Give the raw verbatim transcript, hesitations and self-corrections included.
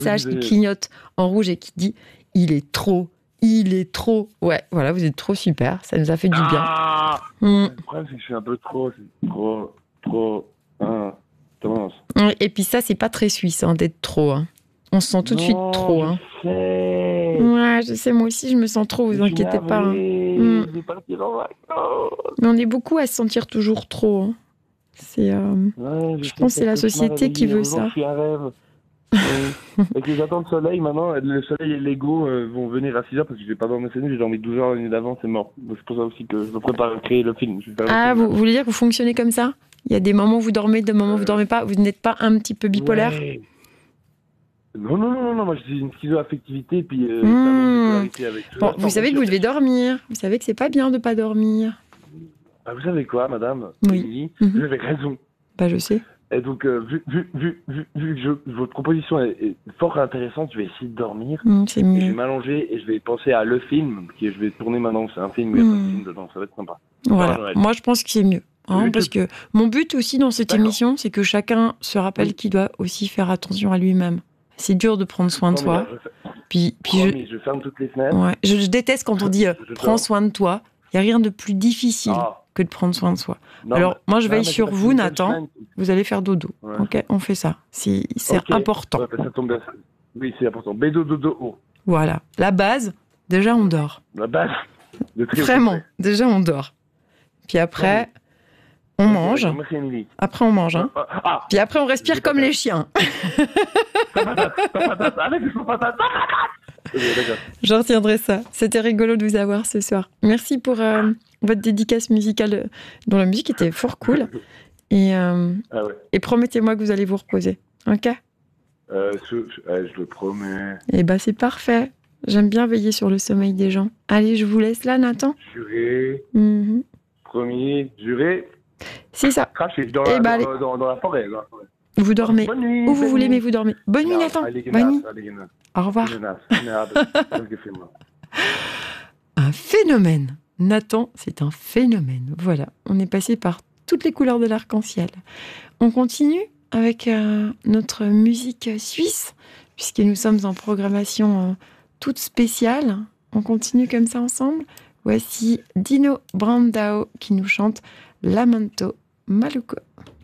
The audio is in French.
message qui clignote en rouge et qui dit « Il est trop, il est trop ». Ouais, voilà, vous êtes trop super, ça nous a fait du bien. Ah mmh. Le problème, c'est que je suis un peu trop, c'est trop, trop, hein, tendance. Et puis ça, c'est pas très suisse, hein, d'être trop. Hein. On se sent tout non, de suite trop. Je hein. sais. Ouais, je sais, moi aussi, je me sens trop, vous Je inquiétez pas. Hein. Mmh. Je vais partir en vacances. Mais on est beaucoup à se sentir toujours trop. Hein. C'est, euh... ouais, je, je pense que c'est la société qui veut ça. Je suis un rêve. euh, avec les attentes de soleil, maintenant, le soleil et l'ego euh, vont venir à six heures parce que je vais pas dormir cette nuit, j'ai dormi douze heures la nuit d'avant, c'est mort. Donc, c'est pour ça aussi que je me prépare à créer le film. Je vais faire ah, le film, vous, vous voulez dire que vous fonctionnez comme ça? Il y a des moments où vous dormez, des moments où euh... vous dormez pas. Vous n'êtes pas un petit peu bipolaire? ouais. Non, non, non, non, moi j'ai une schizo-affectivité, puis euh, mmh. avec bon, vous savez que vous devez dormir. Vous savez que c'est pas bien de pas dormir. Ah, vous savez quoi, madame? Oui. Mmh. Vous avez raison. Bah, je sais. Et donc, euh, vu, vu, vu, vu, vu que je, votre proposition est, est fort intéressante, je vais essayer de dormir. Mmh, c'est mieux. Je vais m'allonger et je vais penser à le film, que je vais tourner maintenant. C'est un film, il y a mmh. pas de film dedans, ça va être sympa. Voilà. Voilà. Moi, je pense que c'est mieux. Hein, parce que mon but aussi dans cette D'accord. émission, c'est que chacun se rappelle oui. qu'il doit aussi faire attention à lui-même. C'est dur de prendre soin de non, soi. Là, je fais... Puis, puis Promis, je... je ferme toutes les fenêtres. Ouais. Je, je déteste quand on dit euh, « prends soin de toi ». Il n'y a rien de plus difficile ah. que de prendre soin de soi. Non, Alors, moi, je veille sur vous, Nathan. Vous allez faire dodo. Ouais. Ok, on fait ça. C'est, c'est okay. important. Ouais, ça tombe bien. Oui, c'est important. Bédo, dodo, haut. Voilà. La base, déjà, on dort. La base de Vraiment, déjà, on dort. Puis après, on mange. Après, on mange. Hein. Ah. Puis après, on respire comme les chiens. Je retiendrai ça. C'était rigolo de vous avoir ce soir. Merci pour euh, votre dédicace musicale, dont la musique était fort cool. Et, euh, ah ouais. et promettez-moi que vous allez vous reposer. Ok ? euh, je, je, je le promets. Eh ben, c'est parfait. J'aime bien veiller sur le sommeil des gens. Allez, je vous laisse là, Nathan. Juré. Mm-hmm. Promis. Juré. C'est ça. Craché dans, la, dans, dans, dans, dans la forêt. Dans la forêt. Vous dormez. Bonne nuit, où vous voulez, mais vous dormez. Bonne nuit, Nathan. Bonne nuit. Au revoir. Un phénomène. Nathan, c'est un phénomène. Voilà, on est passé par toutes les couleurs de l'arc-en-ciel. On continue avec euh, notre musique suisse, puisque nous sommes en programmation euh, toute spéciale. On continue comme ça ensemble. Voici Dino Brandao qui nous chante Lamento Maluco.